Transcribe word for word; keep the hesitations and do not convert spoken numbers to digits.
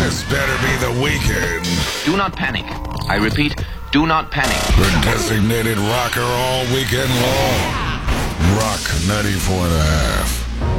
This better be the weekend. Do not panic. I repeat, do not panic. The designated rocker all weekend long. Rock ninety-four and a half.